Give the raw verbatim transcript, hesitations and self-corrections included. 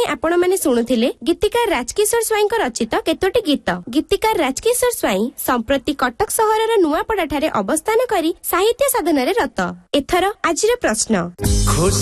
आपण माने शुणुथिले गीतिकार राजकिशोर स्वाई रचित केतोटी गीत। गीतिकार राजकिशोर स्वाई संप्रति कटक सहरर नुआपड़ा ठारे अवस्थान करी साहित्य साधन रत। एथर आजिर प्रश्न।